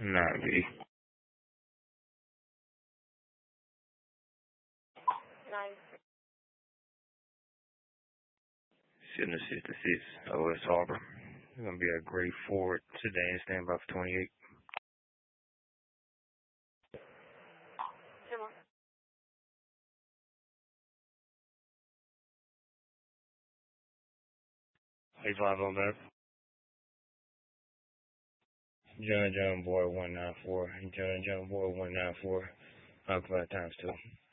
Not V. Sydney 66, OS Harbor. It's going to be a great Ford sedan, standby for 28. Hey, 5 on that. John Boy 194. John Boy 194. Occupied times 2.